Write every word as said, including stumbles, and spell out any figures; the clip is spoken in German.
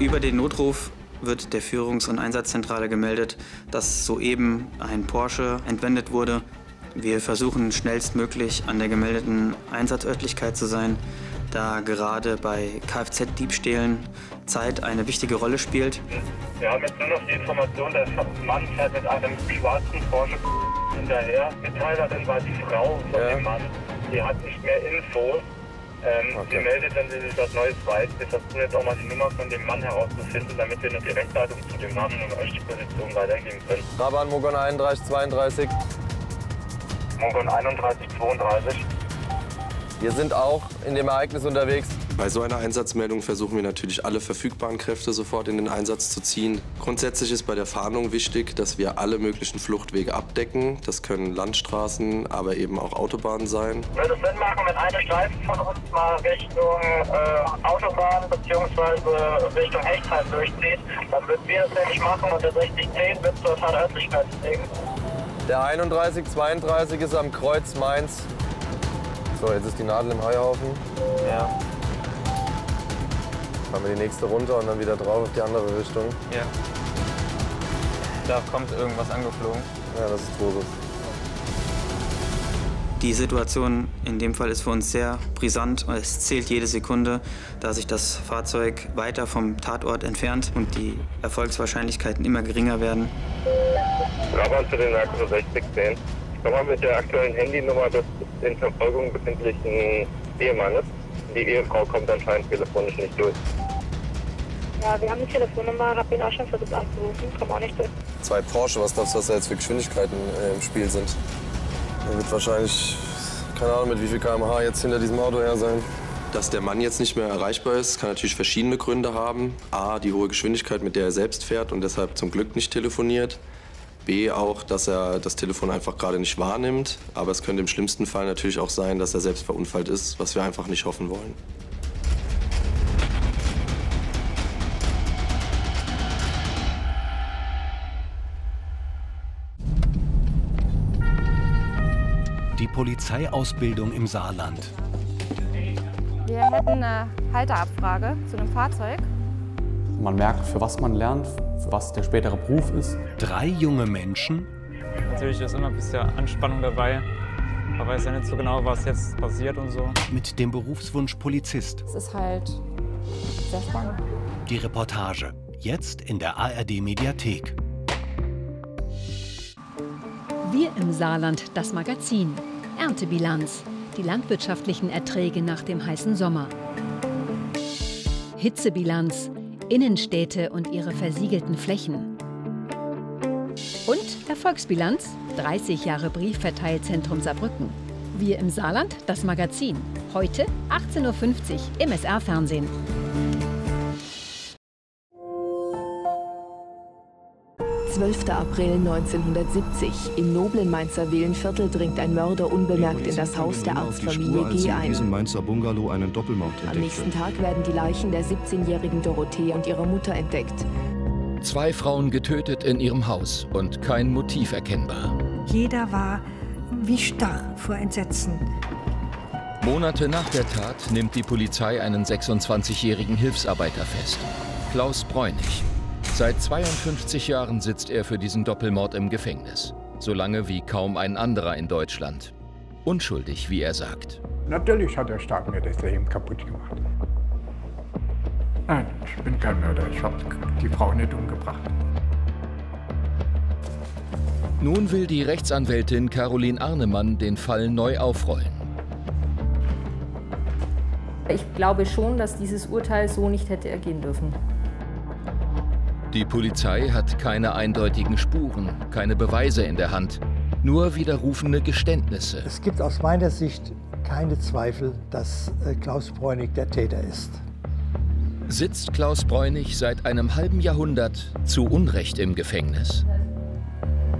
Über den Notruf wird der Führungs- und Einsatzzentrale gemeldet, dass soeben ein Porsche entwendet wurde. Wir versuchen schnellstmöglich an der gemeldeten Einsatzörtlichkeit zu sein, da gerade bei Kfz-Diebstählen Zeit eine wichtige Rolle spielt. Wir haben jetzt nur noch die Information, der Mann fährt mit einem schwarzen Porsche hinterher. Mitteilerin war die Frau von ja. dem Mann. Die hat nicht mehr Info. Ähm, okay. Sie meldet, wenn sie sich was Neues weiß. Wir versuchen jetzt auch mal die Nummer von dem Mann herauszufinden, damit wir eine Direktleitung zu dem haben und euch die Position weitergeben können. Raban Mogon einunddreißig zweiunddreißig. Mogon einunddreißig zweiunddreißig. Wir sind auch in dem Ereignis unterwegs. Bei so einer Einsatzmeldung versuchen wir natürlich alle verfügbaren Kräfte sofort in den Einsatz zu ziehen. Grundsätzlich ist bei der Fahndung wichtig, dass wir alle möglichen Fluchtwege abdecken. Das können Landstraßen, aber eben auch Autobahnen sein. Würde es Sinn machen, wenn eine Streifen von uns mal Richtung äh, Autobahn bzw. Richtung Hechtsheim durchzieht, dann würden wir das nämlich machen und der sechzig zehn wird zur Tatörtlichkeit legen. Der einunddreißig zweiunddreißig ist am Kreuz Mainz. So, jetzt ist die Nadel im Heuhaufen. Ja. Machen wir die nächste runter und dann wieder drauf auf die andere Richtung. Ja. Da kommt irgendwas angeflogen. Ja, das ist Tourus. Die Situation in dem Fall ist für uns sehr brisant. Es zählt jede Sekunde, da sich das Fahrzeug weiter vom Tatort entfernt und die Erfolgswahrscheinlichkeiten immer geringer werden. Raban zu den Narkos sechzig zehn. Ich komme mal mit der aktuellen Handynummer des in Verfolgung befindlichen Ehemannes. Die Ehefrau kommt anscheinend telefonisch nicht durch. Ja, wir haben die Telefonnummer, hab ihn auch schon versucht anzurufen, komm auch nicht durch. Zwei Porsche, was glaubst du, was da jetzt für Geschwindigkeiten äh, im Spiel sind? Er wird wahrscheinlich, keine Ahnung, mit wie viel Kilometer pro Stunde jetzt hinter diesem Auto her sein. Dass der Mann jetzt nicht mehr erreichbar ist, kann natürlich verschiedene Gründe haben. A, die hohe Geschwindigkeit, mit der er selbst fährt und deshalb zum Glück nicht telefoniert. B, auch, dass er das Telefon einfach gerade nicht wahrnimmt. Aber es könnte im schlimmsten Fall natürlich auch sein, dass er selbst verunfallt ist, was wir einfach nicht hoffen wollen. Die Polizeiausbildung im Saarland. Wir hätten eine Halterabfrage zu einem Fahrzeug. Man merkt, für was man lernt, für was der spätere Beruf ist. Drei junge Menschen. Natürlich ist immer ein bisschen Anspannung dabei. Man weiß ja nicht so genau, was jetzt passiert und so. Mit dem Berufswunsch Polizist. Es ist halt sehr spannend. Die Reportage. Jetzt in der A R D-Mediathek. Wir im Saarland, das Magazin. Erntebilanz. Die landwirtschaftlichen Erträge nach dem heißen Sommer. Hitzebilanz. Innenstädte und ihre versiegelten Flächen. Und Erfolgsbilanz. dreißig Jahre Briefverteilzentrum Saarbrücken. Wir im Saarland, das Magazin. Heute achtzehn Uhr fünfzig im S R-Fernsehen. zwölfter April neunzehnhundertsiebzig. Im noblen Mainzer Villenviertel dringt ein Mörder unbemerkt in das Haus der Arztfamilie G ein. In diesem Mainzer Bungalow einen Doppelmord entdeckt. Am nächsten Tag werden die Leichen der siebzehnjährigen Dorothea und ihrer Mutter entdeckt. Zwei Frauen getötet in ihrem Haus und kein Motiv erkennbar. Jeder war wie starr vor Entsetzen. Monate nach der Tat nimmt die Polizei einen sechsundzwanzigjährigen Hilfsarbeiter fest. Klaus Bräunig. Seit zweiundfünfzig Jahren sitzt er für diesen Doppelmord im Gefängnis. So lange wie kaum ein anderer in Deutschland. Unschuldig, wie er sagt. Natürlich hat der Staat mir das Leben kaputt gemacht. Nein, ich bin kein Mörder. Ich habe die Frau nicht umgebracht. Nun will die Rechtsanwältin Caroline Arnemann den Fall neu aufrollen. Ich glaube schon, dass dieses Urteil so nicht hätte ergehen dürfen. Die Polizei hat keine eindeutigen Spuren, keine Beweise in der Hand, nur widerrufene Geständnisse. Es gibt aus meiner Sicht keine Zweifel, dass Klaus Bräunig der Täter ist. Sitzt Klaus Bräunig seit einem halben Jahrhundert zu Unrecht im Gefängnis?